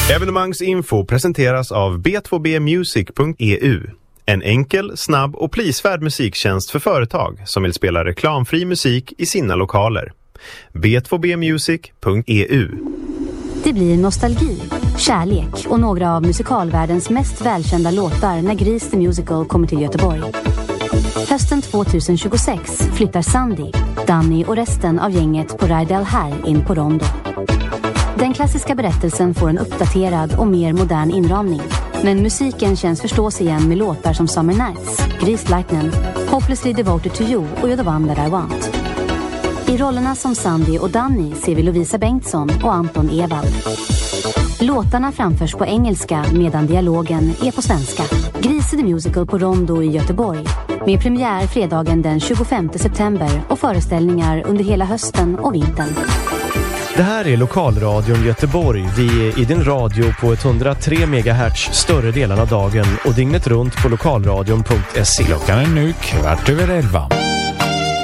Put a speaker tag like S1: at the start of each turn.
S1: Evenemangsinfo presenteras av b2bmusic.eu. En enkel, snabb och prisvärd musiktjänst för företag som vill spela reklamfri musik i sina lokaler. b2bmusic.eu.
S2: Det blir nostalgi, kärlek och några av musikalvärldens mest välkända låtar när Gris the Musical kommer till Göteborg. Hösten 2026 flyttar Sandy, Danny och resten av gänget på Rydell här in på Rondo. Den klassiska berättelsen får en uppdaterad och mer modern inramning. Men musiken känns förstås igen med låtar som Summer Nights, Greased Lightning, Hopelessly Devoted to You och You're the One That I Want. I rollerna som Sandy och Danny ser vi Lovisa Bengtsson och Anton Ewald. Låtarna framförs på engelska medan dialogen är på svenska. Gris the Musical på Rondo i Göteborg. Med premiär fredagen den 25 september och föreställningar under hela hösten och vintern.
S3: Det här är Lokalradion Göteborg. Vi är i din radio på 103 MHz större delen av dagen och dygnet runt på lokalradion.se.
S4: Klockan är nu 11:15.